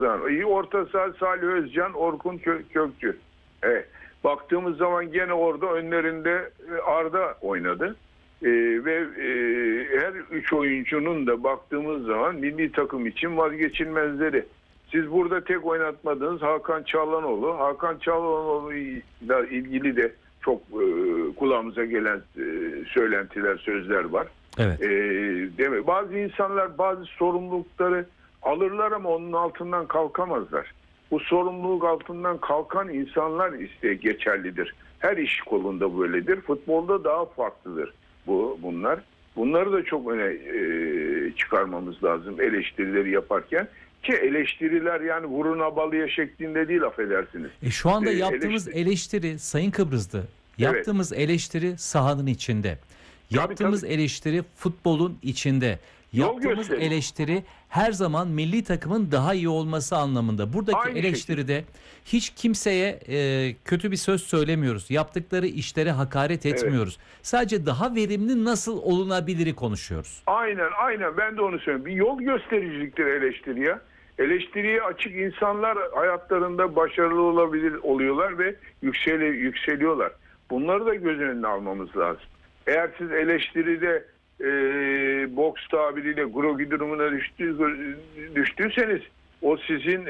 İyi orta saha Salih Özcan, Orkun Kökçü. Evet. Baktığımız zaman gene orada önlerinde Arda oynadı. Ve her üç oyuncunun da baktığımız zaman milli takım için vazgeçilmezleri. Siz burada tek oynatmadığınız Hakan Çalhanoğlu. Hakan Çalhanoğlu'yla ilgili de çok kulağımıza gelen söylentiler, sözler var. Evet. Değil mi? Bazı insanlar bazı sorumlulukları alırlar ama onun altından kalkamazlar. Bu sorumluluk altından kalkan insanlar geçerlidir. Her iş kolunda böyledir. Futbolda daha farklıdır bunlar. Bunları da çok öne çıkarmamız lazım eleştirileri yaparken. Ki eleştiriler yani vurun abalıya şeklinde değil, affedersiniz. Şu anda yaptığımız eleştiri Sayın Kıbrıslı, yaptığımız eleştiri sahanın içinde. Yaptığımız eleştiri futbolun içinde. Yaptığımız eleştiri her zaman milli takımın daha iyi olması anlamında. Buradaki aynı eleştiride hiç kimseye kötü bir söz söylemiyoruz. Yaptıkları işlere hakaret etmiyoruz. Sadece daha verimli nasıl olunabiliri konuşuyoruz. Aynen ben de onu söylüyorum. Bir yol göstericiliktir eleştiri ya. Eleştiriye açık insanlar hayatlarında başarılı oluyorlar ve yükseliyorlar. Bunları da göz önüne almamız lazım. Eğer siz eleştiride boks tabiriyle grogi durumuna düştüyseniz o sizin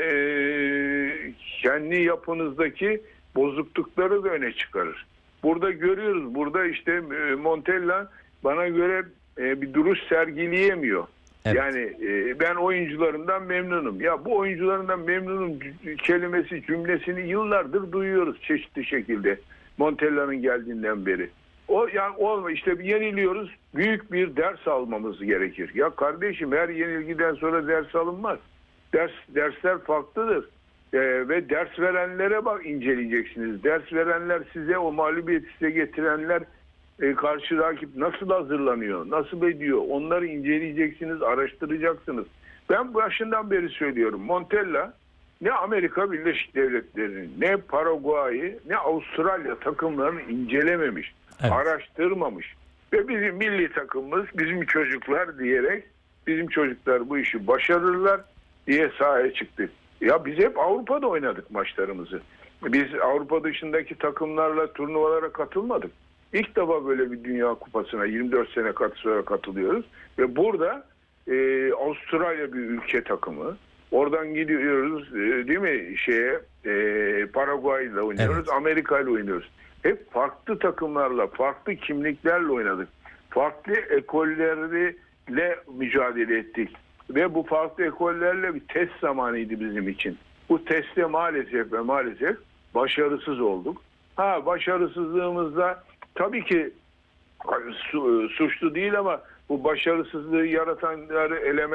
kendi yapınızdaki bozuklukları da öne çıkarır. Burada görüyoruz. Burada işte Montella bana göre bir duruş sergileyemiyor. Evet. Yani ben oyuncularından memnunum. Ya bu oyuncularından memnunum kelimesi, cümlesini yıllardır duyuyoruz çeşitli şekilde. Montella'nın geldiğinden beri. İşte yeniliyoruz. Büyük bir ders almamız gerekir. Ya kardeşim, her yenilgiden sonra ders alınmaz. Dersler farklıdır. Ve ders verenlere inceleyeceksiniz. Ders verenler size o mağlubiyeti size getirenler karşı rakip nasıl hazırlanıyor, nasıl ediyor, onları inceleyeceksiniz, araştıracaksınız. Ben başından beri söylüyorum. Montella ne Amerika Birleşik Devletleri'nin, ne Paraguay'ı, ne Avustralya takımlarını incelememiş, araştırmamış. Ve bizim milli takımımız, bizim çocuklar diyerek, bizim çocuklar bu işi başarırlar diye sahaya çıktık. Ya biz hep Avrupa'da oynadık maçlarımızı. Biz Avrupa dışındaki takımlarla turnuvalara katılmadık. İlk defa böyle bir Dünya Kupası'na 24 sene sonra katılıyoruz. Ve burada Avustralya bir ülke takımı. Oradan gidiyoruz değil mi Paraguay ile oynuyoruz, evet. Amerika ile oynuyoruz. Hep farklı takımlarla, farklı kimliklerle oynadık. Farklı ekollerle mücadele ettik. Ve bu farklı ekollerle bir test zamanıydı bizim için. Bu testte maalesef başarısız olduk. Başarısızlığımızda tabii ki suçlu değil ama bu başarısızlığı yaratanları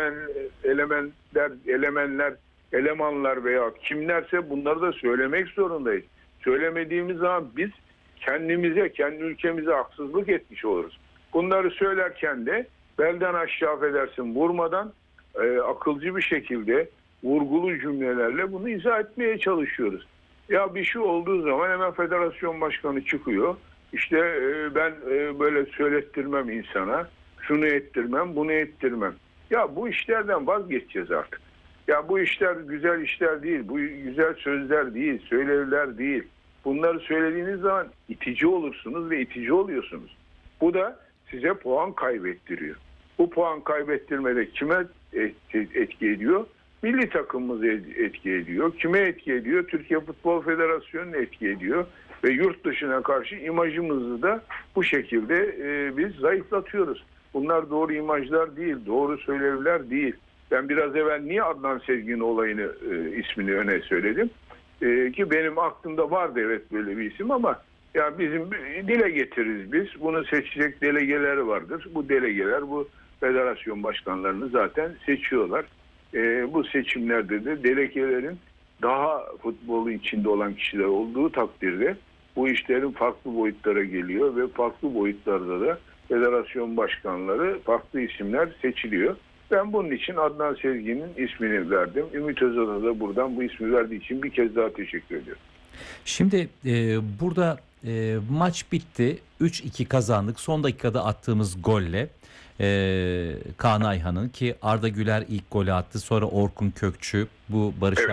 elemanlar veya kimlerse bunları da söylemek zorundayız. Söylemediğimiz zaman biz kendi ülkemize haksızlık etmiş oluruz. Bunları söylerken de belden aşağı affedersin vurmadan akılcı bir şekilde vurgulu cümlelerle bunu izah etmeye çalışıyoruz. Ya bir şey olduğu zaman hemen federasyon başkanı çıkıyor. İşte ben böyle söylettirmem insana, şunu ettirmem, bunu ettirmem. Ya bu işlerden vazgeçeceğiz artık. Ya bu işler güzel işler değil, bu güzel sözler değil, söylevler değil. Bunları söylediğiniz zaman itici olursunuz ve itici oluyorsunuz. Bu da size puan kaybettiriyor. Bu puan kaybettirmede kime etki ediyor? Milli takımımız etki ediyor. Kime etki ediyor? Türkiye Futbol Federasyonu'na etki ediyor. Ve yurt dışına karşı imajımızı da bu şekilde biz zayıflatıyoruz. Bunlar doğru imajlar değil, doğru söylevler değil. Ben biraz evvel niye Adnan Sezgin olayını ismini öne söyledim? Ki benim aklımda vardı evet böyle bir isim ama ya bizim dile getiririz biz. Bunu seçecek delegeler vardır. Bu delegeler bu federasyon başkanlarını zaten seçiyorlar. Bu seçimlerde de delegelerin daha futbolun içinde olan kişiler olduğu takdirde bu işlerin farklı boyutlara geliyor ve farklı boyutlarda da federasyon başkanları farklı isimler seçiliyor. Ben bunun için Adnan Sezgin'in ismini verdim. Ümit Özdağ'a da buradan bu ismi verdiği için bir kez daha teşekkür ediyorum. Şimdi burada maç bitti. 3-2 kazandık. Son dakikada attığımız golle Kaan Ayhan'ın ki Arda Güler ilk golü attı. Sonra Orkun Kökçü bu Barış